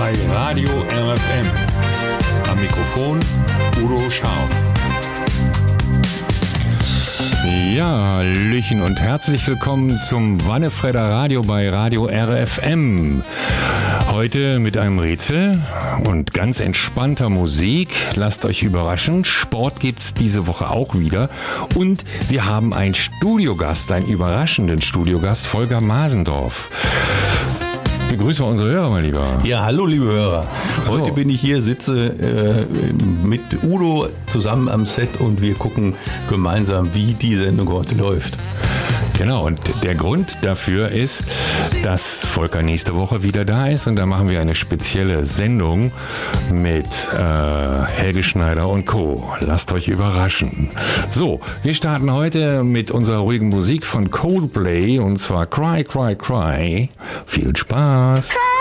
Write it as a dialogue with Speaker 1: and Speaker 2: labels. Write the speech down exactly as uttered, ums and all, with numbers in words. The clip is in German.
Speaker 1: bei Radio R F M. Am Mikrofon Udo Scharf. Ja, Hallöchen und herzlich willkommen zum Wannefredder Radio bei Radio R F M. Heute mit einem Rätsel und ganz entspannter Musik. Lasst euch überraschen. Sport gibt's diese Woche auch wieder. Und wir haben einen Studiogast, einen überraschenden Studiogast, Volker Masendorf. Begrüßen wir unsere Hörer mal lieber.
Speaker 2: Ja, hallo liebe Hörer. Heute so. bin ich hier, sitze äh, mit Udo zusammen am Set und wir gucken gemeinsam, wie die Sendung heute läuft.
Speaker 1: Genau, und der Grund dafür ist, dass Volker nächste Woche wieder da ist und da machen wir eine spezielle Sendung mit äh, Helge Schneider und Co. Lasst euch überraschen. So, wir starten heute mit unserer ruhigen Musik von Coldplay und zwar Cry, Cry, Cry. Viel Spaß!